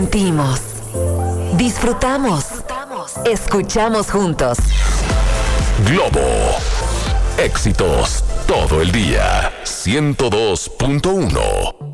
Sentimos, disfrutamos, escuchamos juntos. Globo. Éxitos todo el día. 102.1.